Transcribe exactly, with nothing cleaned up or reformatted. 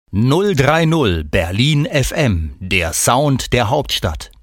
null drei null Berlin F M, der Sound der Hauptstadt.